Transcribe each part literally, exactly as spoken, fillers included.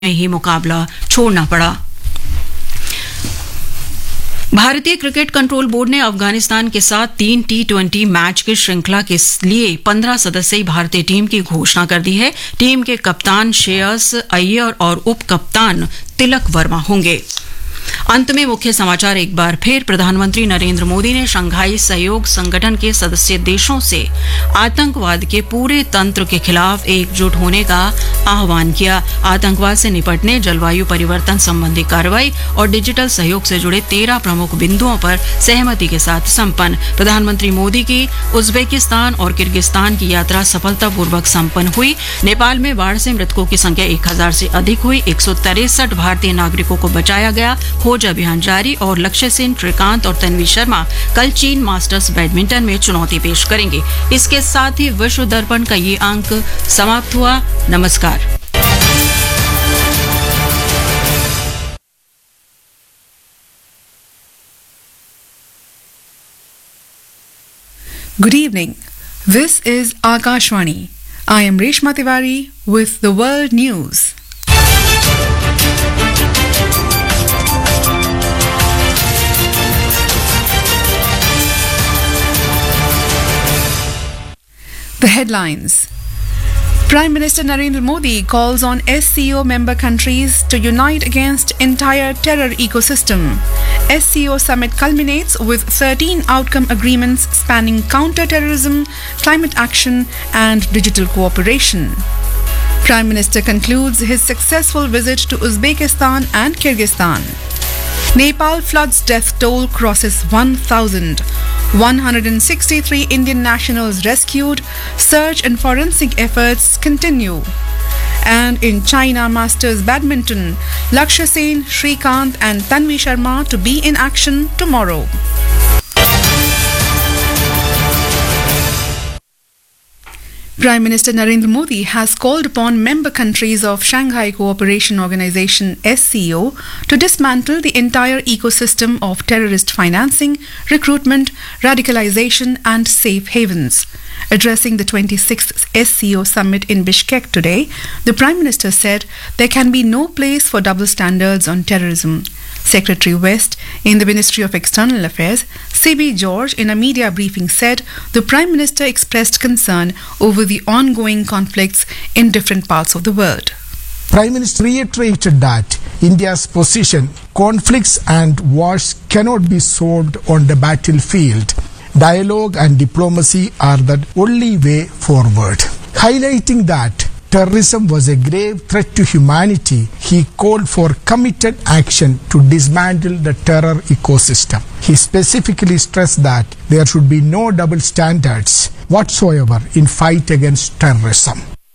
में ही मुकाबला छोड़ना पड़ा। भारतीय क्रिकेट कंट्रोल बोर्ड ने अफगानिस्तान के साथ तीन टी ट्वेंटी मैच की श्रृंखला के लिए पंद्रह सदस्यीय भारतीय टीम की घोषणा कर दी है। टीम के कप्तान श्रेयस अय्यर और उप कप्तान तिलक वर्मा होंगे। अंत में मुख्य समाचार एक बार फिर। प्रधानमंत्री नरेंद्र मोदी ने शंघाई सहयोग संगठन के सदस्य देशों से आतंकवाद के पूरे तंत्र के खिलाफ एकजुट होने का आह्वान किया। आतंकवाद से निपटने, जलवायु परिवर्तन संबंधी कार्रवाई और डिजिटल सहयोग से जुड़े तेरह प्रमुख बिंदुओं पर सहमति के साथ संपन्न। प्रधानमंत्री मोदी की उज्बेकिस्तान और किर्गिस्तान की यात्रा सफलतापूर्वक संपन्न हुई। नेपाल में बाढ़ से मृतकों की संख्या एक हजार से अधिक हुई। एक सौ तिरसठ भारतीय नागरिकों को बचाया गया। खोज अभियान जारी। और लक्ष्य सेन, श्रीकांत और तन्वी शर्मा कल चीन मास्टर्स बैडमिंटन में चुनौती पेश करेंगे। इसके साथ ही विश्व दर्पण का ये अंक समाप्त हुआ। नमस्कार। Good evening. This is Akashvani. I am Reshma Tiwari with the world news. The headlines. Prime Minister Narendra Modi calls on S C O member countries to unite against entire terror ecosystem. S C O summit culminates with thirteen outcome agreements spanning counter-terrorism, climate action and digital cooperation. Prime Minister concludes his successful visit to Uzbekistan and Kyrgyzstan. Nepal floods death toll crosses one thousand. one hundred sixty-three Indian nationals rescued. Search and forensic efforts continue. And in China Masters Badminton, Lakshya Sen, Shrikant and Tanvi Sharma to be in action tomorrow. Prime Minister Narendra Modi has called upon member countries of Shanghai Cooperation Organization S C O to dismantle the entire ecosystem of terrorist financing, recruitment, radicalization and safe havens. Addressing the twenty-sixth S C O summit in Bishkek today, the Prime Minister said there can be no place for double standards on terrorism. Secretary West in the Ministry of External Affairs, C B George, in a media briefing said the Prime Minister expressed concern over the ongoing conflicts in different parts of the world. Prime Minister reiterated that India's position, conflicts and wars cannot be solved on the battlefield. Dialogue and diplomacy are the only way forward. Highlighting that terrorism was a grave threat to humanity, he called for committed action to dismantle the terror ecosystem. He specifically stressed that there should be no double standards whatsoever in fight against terrorism.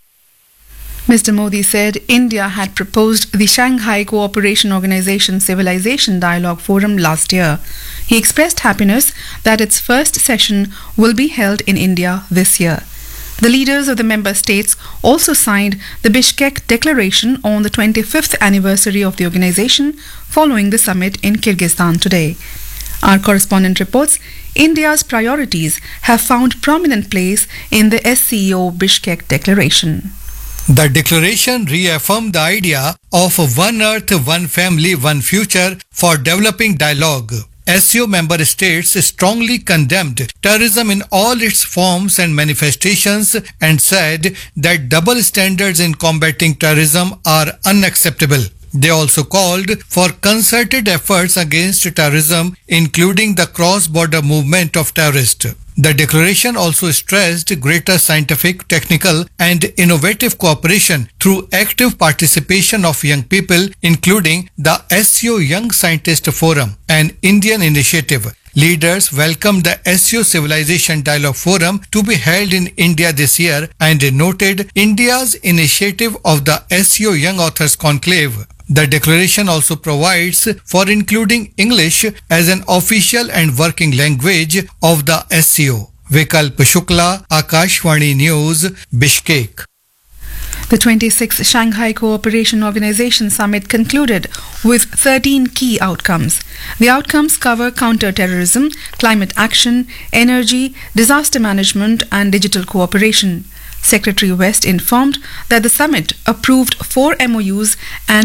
Mister Modi said India had proposed the Shanghai Cooperation Organization Civilization Dialogue Forum last year. He expressed happiness that its first session will be held in India this year. The leaders of the member states also signed the Bishkek Declaration on the twenty-fifth anniversary of the organization following the summit in Kyrgyzstan today. Our correspondent reports India's priorities have found prominent place in the S C O Bishkek Declaration. The declaration reaffirmed the idea of one earth, one family, one future for developing dialogue. S C O member states strongly condemned terrorism in all its forms and manifestations and said that double standards in combating terrorism are unacceptable. They also called for concerted efforts against terrorism, including the cross-border movement of terrorists. The declaration also stressed greater scientific, technical and innovative cooperation through active participation of young people, including the S C O Young Scientist Forum, an Indian initiative. Leaders welcomed the S C O Civilization Dialogue Forum to be held in India this year and noted India's initiative of the S C O Young Authors Conclave. The declaration also provides for including English as an official and working language of the S C O. Vikalp Shukla, Akashvani News, Bishkek. The twenty-sixth Shanghai Cooperation Organization Summit concluded with thirteen key outcomes. The outcomes cover counter-terrorism, climate action, energy, disaster management and digital cooperation. Secretary West informed that the summit approved four M O Us and